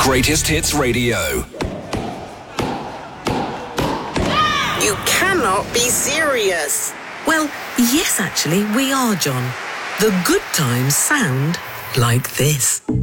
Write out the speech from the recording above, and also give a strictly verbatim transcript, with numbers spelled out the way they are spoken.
Greatest Hits Radio. You cannot be serious. Well, yes, actually, we are, John. The good times sound like this.